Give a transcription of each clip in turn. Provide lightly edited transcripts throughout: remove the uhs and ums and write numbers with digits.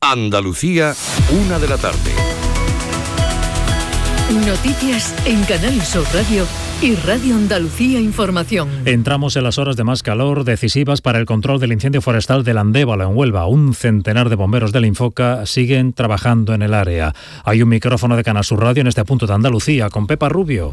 Andalucía, 1 de la tarde. Noticias en Canal Sur Radio y Radio Andalucía Información. Entramos en las horas de más calor decisivas para el control del incendio forestal del Andévalo en Huelva. Un centenar de bomberos del Infoca siguen trabajando en el área. Hay un micrófono de Canal Sur Radio en este punto de Andalucía con Pepa Rubio.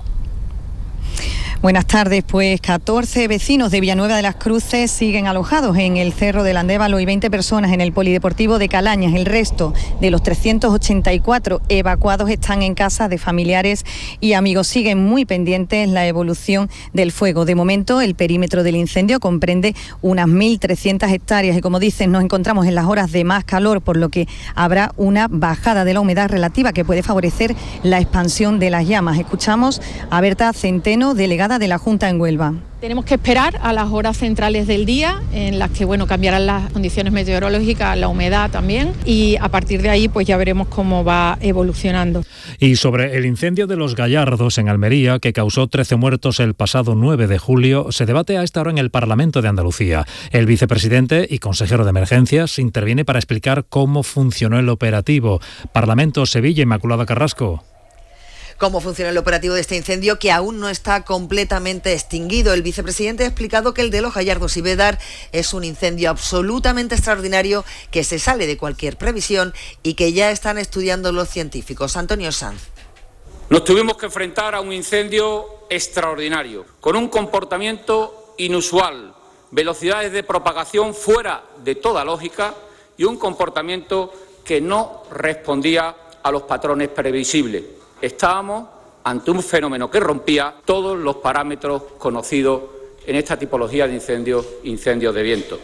Buenas tardes, pues 14 vecinos de Villanueva de las Cruces siguen alojados en el Cerro del Andévalo y 20 personas en el Polideportivo de Calañas. El resto de los 384 evacuados están en casa de familiares y amigos. Siguen muy pendientes la evolución del fuego. De momento, el perímetro del incendio comprende unas 1.300 hectáreas y, como dicen, nos encontramos en las horas de más calor, por lo que habrá una bajada de la humedad relativa que puede favorecer la expansión de las llamas. Escuchamos a Berta Centeno, delegada de la Junta en Huelva. Tenemos que esperar a las horas centrales del día, en las que cambiarán las condiciones meteorológicas, la humedad también, y a partir de ahí pues ya veremos cómo va evolucionando. Y sobre el incendio de Los Gallardos en Almería, que causó 13 muertos el pasado 9 de julio, se debate a esta hora en el Parlamento de Andalucía. El vicepresidente y consejero de Emergencias interviene para explicar cómo funcionó el operativo. Parlamento, Sevilla, Inmaculada Carrasco. Cómo funciona el operativo de este incendio, que aún no está completamente extinguido. El vicepresidente ha explicado que el de Los Gallardos y Bédar es un incendio absolutamente extraordinario que se sale de cualquier previsión y que ya están estudiando los científicos. Antonio Sanz. Nos tuvimos que enfrentar a un incendio extraordinario, con un comportamiento inusual, velocidades de propagación fuera de toda lógica y un comportamiento que no respondía a los patrones previsibles. Estábamos ante un fenómeno que rompía todos los parámetros conocidos en esta tipología de incendios de viento.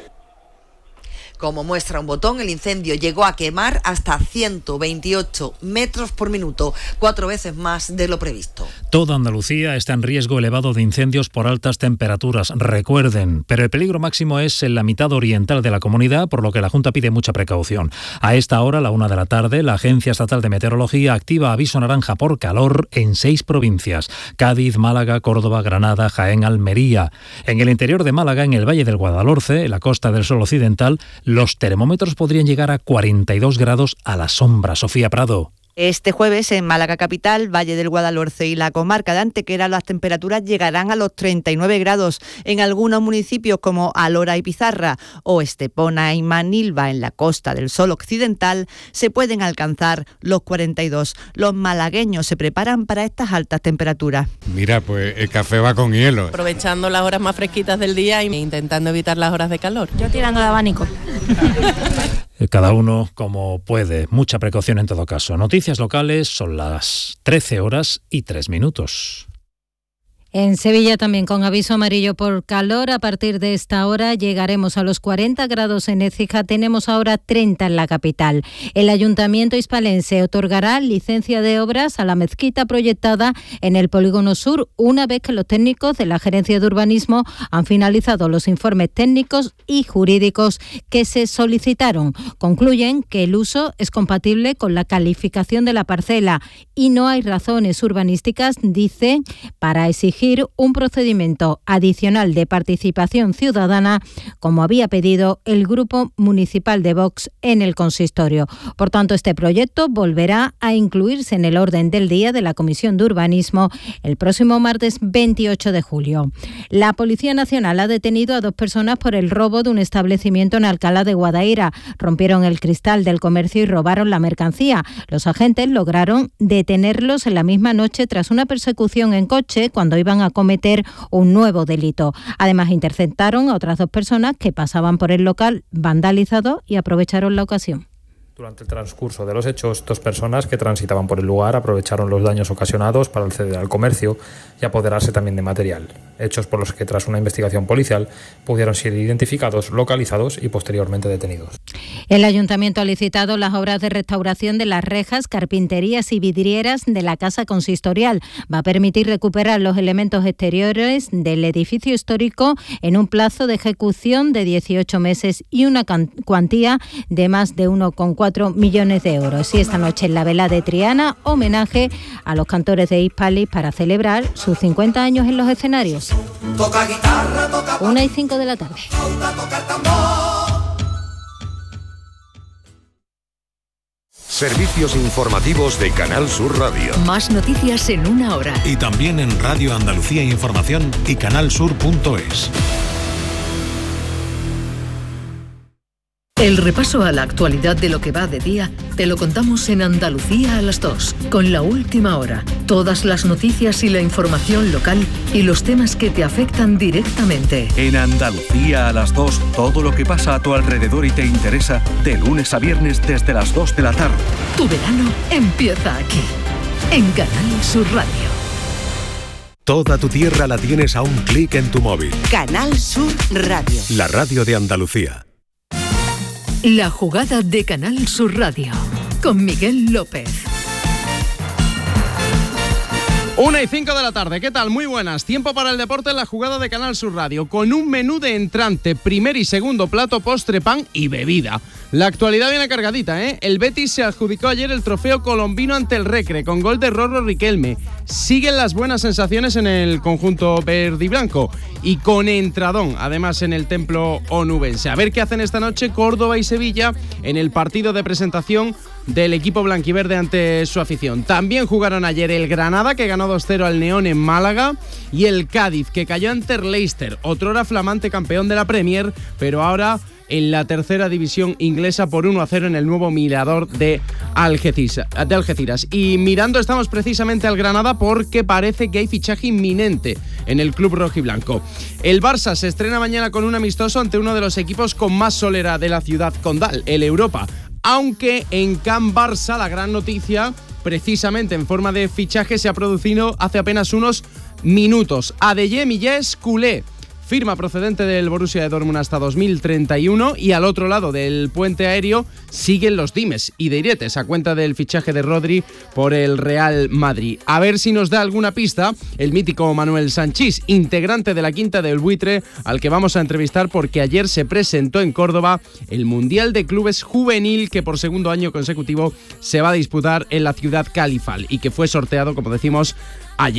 Como muestra un botón, el incendio llegó a quemar hasta 128 metros por minuto, 4 veces más de lo previsto. Toda Andalucía está en riesgo elevado de incendios por altas temperaturas, recuerden, pero el peligro máximo es en la mitad oriental de la comunidad, por lo que la Junta pide mucha precaución. A esta hora, a la 1 de la tarde, la Agencia Estatal de Meteorología activa aviso naranja por calor en 6 provincias: Cádiz, Málaga, Córdoba, Granada, Jaén, Almería. En el interior de Málaga, en el Valle del Guadalhorce, en la Costa del Sol Occidental, los termómetros podrían llegar a 42 grados a la sombra. Sofía Prado. Este jueves en Málaga capital, Valle del Guadalhorce y la comarca de Antequera las temperaturas llegarán a los 39 grados. En algunos municipios como Alhora y Pizarra o Estepona y Manilva en la Costa del Sol Occidental se pueden alcanzar los 42. Los malagueños se preparan para estas altas temperaturas. Mira, pues el café va con hielo. Aprovechando las horas más fresquitas del día e intentando evitar las horas de calor. Yo tirando el abanico. Cada uno como puede. Mucha precaución en todo caso. Noticias locales, son las 13:03. En Sevilla también con aviso amarillo por calor. A partir de esta hora llegaremos a los 40 grados en Écija. Tenemos ahora 30 en la capital. El Ayuntamiento hispalense otorgará licencia de obras a la mezquita proyectada en el Polígono Sur una vez que los técnicos de la Gerencia de Urbanismo han finalizado los informes técnicos y jurídicos que se solicitaron. Concluyen que el uso es compatible con la calificación de la parcela y no hay razones urbanísticas, dice, para exigir un procedimiento adicional de participación ciudadana, como había pedido el Grupo Municipal de Vox en el consistorio. Por tanto, este proyecto volverá a incluirse en el orden del día de la Comisión de Urbanismo el próximo martes 28 de julio. La Policía Nacional ha detenido a 2 personas por el robo de un establecimiento en Alcalá de Guadaira. Rompieron el cristal del comercio y robaron la mercancía. Los agentes lograron detenerlos en la misma noche tras una persecución en coche cuando iban a cometer un nuevo delito. Además, interceptaron a otras 2 personas que pasaban por el local vandalizado y aprovecharon la ocasión. Durante el transcurso de los hechos, 2 personas que transitaban por el lugar aprovecharon los daños ocasionados para acceder al comercio y apoderarse también de material. Hechos por los que, tras una investigación policial, pudieron ser identificados, localizados y posteriormente detenidos. El Ayuntamiento ha licitado las obras de restauración de las rejas, carpinterías y vidrieras de la Casa Consistorial. Va a permitir recuperar los elementos exteriores del edificio histórico en un plazo de ejecución de 18 meses y una cuantía de más de 1,4 millones de euros. Y esta noche en la vela de Triana, homenaje a los cantores de Hispalis para celebrar sus 50 años en los escenarios. 1:05 de la tarde. Servicios informativos de Canal Sur Radio. Más noticias en una hora. Y también en Radio Andalucía Información y canalsur.es. El repaso a la actualidad de lo que va de día te lo contamos en Andalucía a las 2, con La Última Hora. Todas las noticias y la información local y los temas que te afectan directamente. En Andalucía a las 2, todo lo que pasa a tu alrededor y te interesa, de lunes a viernes desde las 2 de la tarde. Tu verano empieza aquí, en Canal Sur Radio. Toda tu tierra la tienes a un clic en tu móvil. Canal Sur Radio. La radio de Andalucía. La jugada de Canal Sur Radio, con Miguel López. 1:05 de la tarde, ¿qué tal? Muy buenas. Tiempo para el deporte en la jugada de Canal Sur Radio, con un menú de entrante, primer y segundo plato, postre, pan y bebida. La actualidad viene cargadita, ¿eh? El Betis se adjudicó ayer el trofeo colombino ante el Recre, con gol de Rorro Riquelme. Siguen las buenas sensaciones en el conjunto verde y blanco, y con entradón, además, en el templo onubense. A ver qué hacen esta noche Córdoba y Sevilla en el partido de presentación del equipo blanquiverde ante su afición. También jugaron ayer el Granada, que ganó 2-0 al Neón en Málaga, y el Cádiz, que cayó ante el Leicester, otrora flamante campeón de la Premier, pero ahora en la tercera división inglesa por 1-0 en el nuevo Mirador de Algeciras. Y mirando estamos precisamente al Granada porque parece que hay fichaje inminente en el club rojiblanco. El Barça se estrena mañana con un amistoso ante uno de los equipos con más solera de la ciudad condal, el Europa. Aunque en Can Barça la gran noticia, precisamente en forma de fichaje, se ha producido hace apenas unos minutos. Adeyemi Millés culé. Firma procedente del Borussia de Dortmund hasta 2031, y al otro lado del puente aéreo siguen los dimes y diretes a cuenta del fichaje de Rodri por el Real Madrid. A ver si nos da alguna pista el mítico Manuel Sanchís, integrante de la quinta del Buitre, al que vamos a entrevistar porque ayer se presentó en Córdoba el Mundial de Clubes Juvenil, que por segundo año consecutivo se va a disputar en la ciudad califal y que fue sorteado, como decimos, ayer.